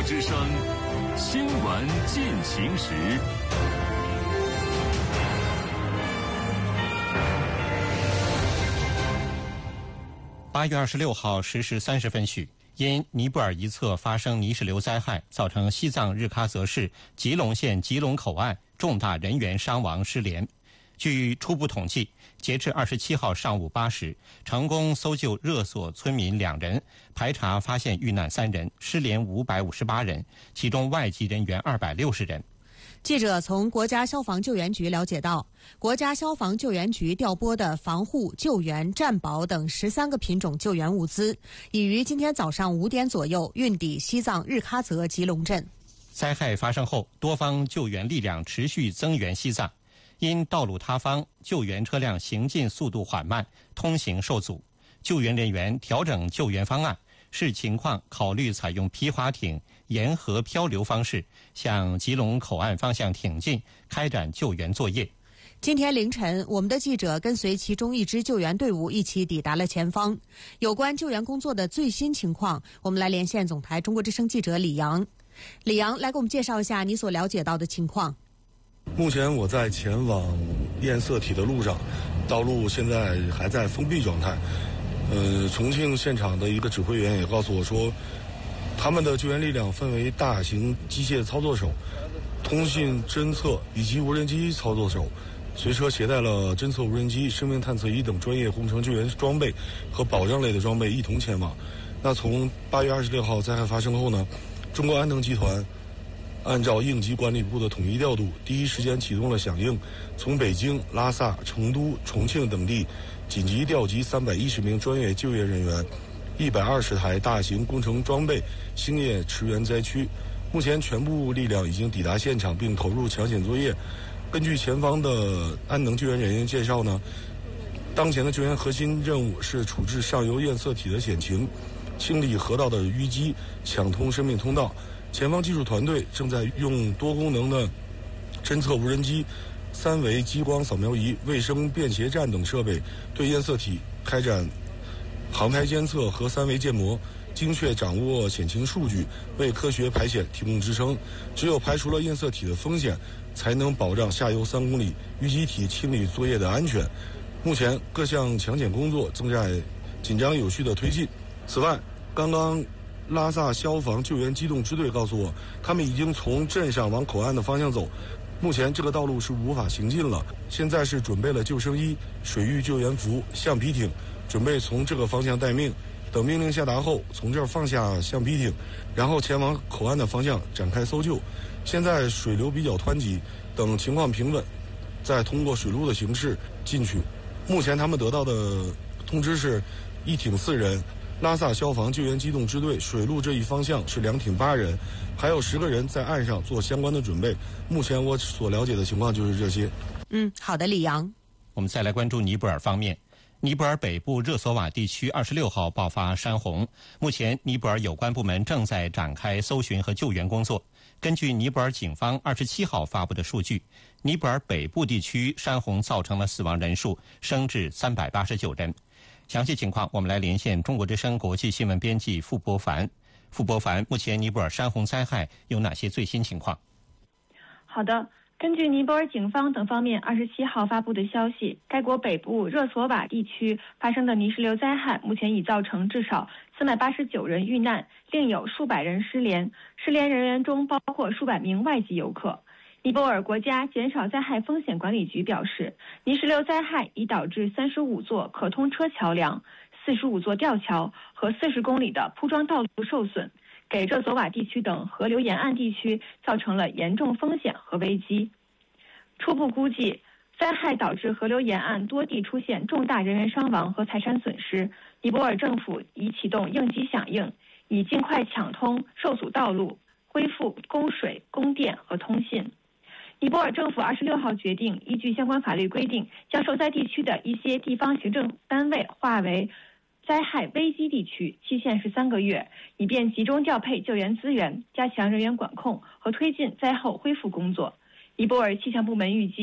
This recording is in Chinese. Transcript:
之声新闻进行时。 8月26号10时30分许，因尼泊尔一侧发生泥石流灾害，造成西藏日喀则市吉隆县吉隆口岸重大人员伤亡失联。据初步统计，截至27号上午8时，成功搜救热索村民2人，排查发现遇难3人，失联558人，其中外籍人员260人。 记者从国家消防救援局了解到，国家消防救援局调拨的防护、救援、战保等13个品种救援物资，已于今天早上5点左右运抵西藏日喀则吉隆镇。 灾害发生后，多方救援力量持续增援西藏，因道路塌方，救援车辆行进速度缓慢，通行受阻。救援人员调整救援方案，视情况考虑采用皮划艇沿河漂流方式向吉隆口岸方向挺进，开展救援作业。 今天凌晨，我们的记者跟随其中一支救援队伍一起抵达了前方。有关救援工作的最新情况，我们来连线总台中国之声记者李阳。李阳，来给我们介绍一下你所了解到的情况。 目前我在前往验色体的路上，道路现在还在封闭状态。重庆现场的一个指挥员也告诉我说，他们的救援力量分为大型机械操作手、通信侦测以及无人机操作手，随车携带了侦测无人机、生命探测仪等专业工程救援装备和保障类的装备一同前往。那从8月26号灾害发生后呢，中国安能集团按照应急管理部的统一调度，第一时间启动了响应，从北京、拉萨、成都、重庆等地紧急调集310名专业救援人员，120台大型工程装备星夜驰援灾区。目前全部力量已经抵达现场并投入抢险作业。根据前方的安能救援人员介绍呢，当前的救援核心任务是处置上游验色体的险情，清理河道的淤积，抢通生命通道。前方技术团队正在用多功能的侦测无人机、3维激光扫描仪、卫生便携站等设备对验色体开展航拍监测和3维建模，精确掌握险情数据，为科学排险提供支撑。只有排除了验色体的风险，才能保障下游3公里淤积体清理作业的安全。目前各项抢险工作正在紧张有序的推进。此外，刚刚拉萨消防救援机动支队告诉我，他们已经从镇上往口岸的方向走，目前这个道路是无法行进了。现在是准备了救生衣、水域救援服、橡皮艇，准备从这个方向待命，等命令下达后从这儿放下橡皮艇，然后前往口岸的方向展开搜救。现在水流比较湍急，等情况平稳再通过水路的形式进去。目前他们得到的通知是1艇4人，拉萨消防救援机动支队水路这一方向是2艇8人，还有10个人在岸上做相关的准备。目前我所了解的情况就是这些。 好的，李阳。 我们再来关注尼泊尔方面。尼泊尔北部热索瓦地区26号爆发山洪，目前尼泊尔有关部门正在展开搜寻和救援工作。根据尼泊尔警方27号发布的数据，尼泊尔北部地区山洪造成了死亡人数升至389人。详细情况，我们来连线中国之声国际新闻编辑傅伯凡。傅伯凡，目前尼泊尔山洪灾害有哪些最新情况？ 好的，根据尼泊尔警方等方面27号发布的消息，该国北部热索瓦地区发生的泥石流灾害，目前已造成至少489人遇难，另有数百人失联，失联人员中包括数百名外籍游客。尼泊尔国家减少灾害风险管理局表示，泥石流灾害已导致35座可通车桥梁、45座吊桥和40公里的铺装道路受损，给热索瓦地区等河流沿岸地区造成了严重风险和危机。初步估计，灾害导致河流沿岸多地出现重大人员伤亡和财产损失。尼泊尔政府已启动应急响应，以尽快抢通受阻道路，恢复供水、供电和通信。尼泊尔政府26号决定，依据相关法律规定，将受灾地区的一些地方行政单位划为灾害危机地区，期限是3个月，以便集中调配救援资源，加强人员管控和推进灾后恢复工作。尼泊尔气象部门预计